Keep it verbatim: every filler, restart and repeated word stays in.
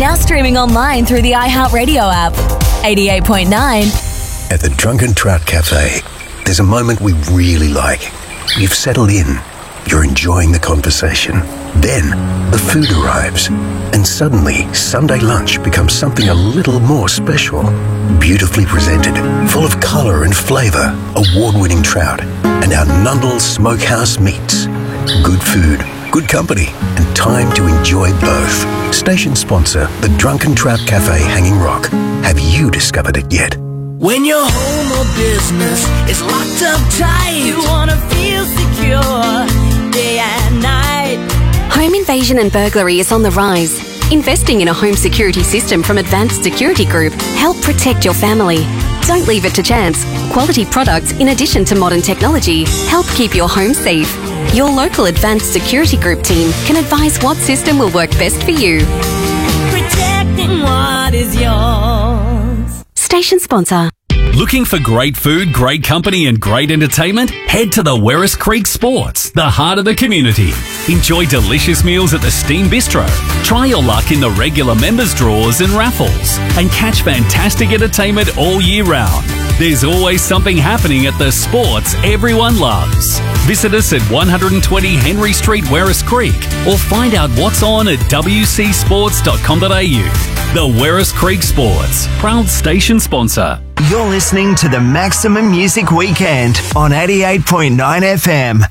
Now streaming online through the iHeartRadio app. eighty-eight point nine. At the Drunken Trout Cafe, there's a moment we really like. You've settled in. You're enjoying the conversation. Then, the food arrives. And suddenly, Sunday lunch becomes something a little more special. Beautifully presented, full of colour and flavour, award-winning trout, and our Nundle Smokehouse meats. Good food, good company, and time to enjoy both. Station sponsor, the Drunken Trout Cafe, Hanging Rock. Have you discovered it yet? When your home or business is locked up tight, you wanna feel secure day and night. Home invasion and burglary is on the rise. Investing in a home security system from Advanced Security Group help protect your family. Don't leave it to chance. Quality products, in addition to modern technology, help keep your home safe. Your local Advanced Security Group team can advise what system will work best for you. Protecting what is yours. Station sponsor. Looking for great food, great company and great entertainment? Head to the Werris Creek Sports, the heart of the community. Enjoy delicious meals at the Steam Bistro. Try your luck in the regular members draws and raffles. And catch fantastic entertainment all year round. There's always something happening at the sports everyone loves. Visit us at one twenty Henry Street, Werris Creek, or find out what's on at w c sports dot com dot a u. The Werris Creek Sports, proud station sponsor. You're listening to the Maximum Music Weekend on eighty-eight point nine F M.